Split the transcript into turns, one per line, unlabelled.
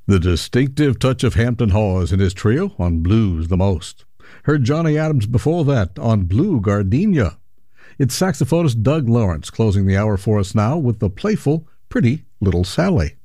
The distinctive touch of Hampton Hawes in his trio on Blues the Most. Heard Johnny Adams before that on Blue Gardenia. It's saxophonist Doug Lawrence closing the hour for us now with the playful Pretty Little Sally.